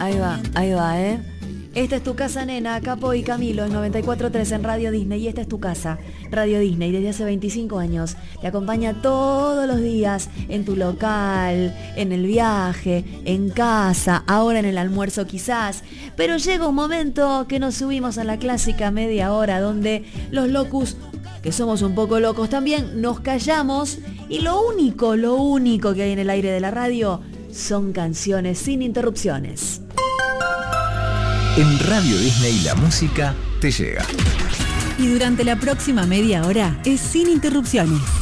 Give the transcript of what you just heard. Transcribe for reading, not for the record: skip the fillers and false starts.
ahí va, ¿eh? Esta es tu casa, nena. Capo y Camilo en 94.3 en Radio Disney. Y esta es tu casa, Radio Disney, desde hace 25 años. Te acompaña todos los días en tu local, en el viaje, en casa, ahora en el almuerzo quizás. Pero llega un momento que nos subimos a la clásica media hora donde los locus, que somos un poco locos también, nos callamos y lo único que hay en el aire de la radio son canciones sin interrupciones. En Radio Disney la música te llega. Y durante la próxima media hora es sin interrupciones.